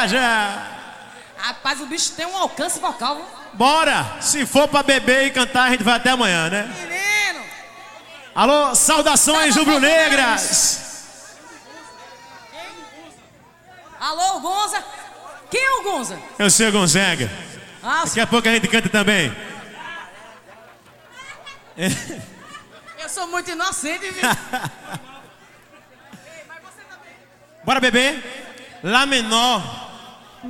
já. Rapaz, o bicho tem um alcance vocal, viu? Bora! Se for pra beber e cantar, a gente vai até amanhã, né? Menino! Alô, saudações rubro-negras! Alô, Gonza? Quem é o Gonza? Eu sou o Gonzaga. Daqui a pouco a gente canta também. Eu sou muito inocente, viu? Bora beber? Lá menor.